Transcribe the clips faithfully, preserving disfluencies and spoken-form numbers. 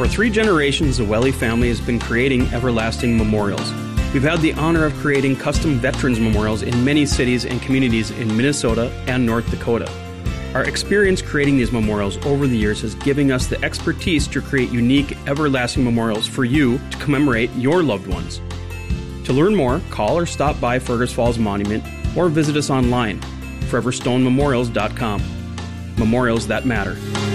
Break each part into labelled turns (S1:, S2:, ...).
S1: For three generations, the Welly family has been creating everlasting memorials. We've had the honor of creating custom veterans memorials in many cities and communities in Minnesota and North Dakota. Our experience creating these memorials over the years has given us the expertise to create unique, everlasting memorials for you to commemorate your loved ones. To learn more, call or stop by Fergus Falls Monument or visit us online, forever stone memorials dot com. Memorials that matter.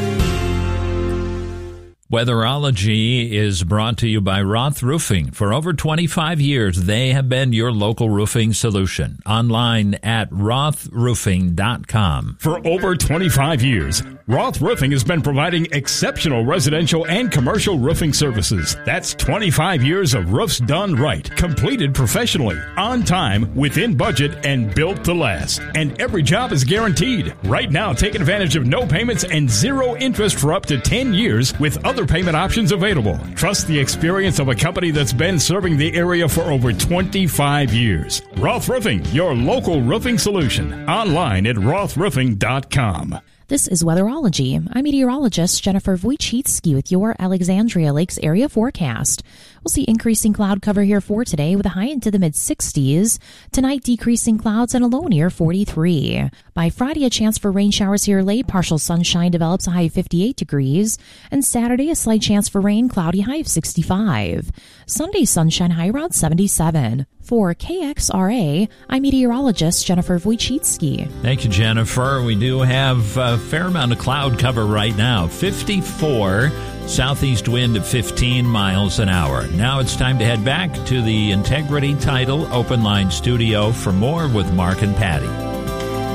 S2: Weatherology is brought to you by Roth Roofing. For over twenty-five years, they have been your local roofing solution. Online at roth roofing dot com.
S3: For over twenty-five years, Roth Roofing has been providing exceptional residential and commercial roofing services. That's twenty-five years of roofs done right, completed professionally, on time, within budget, and built to last. And every job is guaranteed. Right now, take advantage of no payments and zero interest for up to ten years with other payment options available. Trust the experience of a company that's been serving the area for over twenty-five years. Roth Roofing, your local roofing solution. Online at roth roofing dot com.
S4: This is Weatherology. I'm meteorologist Jennifer Wojcicki with your Alexandria Lakes area forecast. We'll see increasing cloud cover here for today with a high into the mid sixties. Tonight, decreasing clouds and a low near forty-three. By Friday, a chance for rain showers here late. Partial sunshine develops, a high of fifty-eight degrees. And Saturday, a slight chance for rain, cloudy, high of sixty-five. Sunday, sunshine, high around seventy-seven. For K X R A, I'm meteorologist Jennifer Wojcicki.
S2: Thank you, Jennifer. We do have a fair amount of cloud cover right now. fifty-four, southeast wind at fifteen miles an hour. Now it's time to head back to the Integrity Title Open Line Studio for more with Mark and Patty.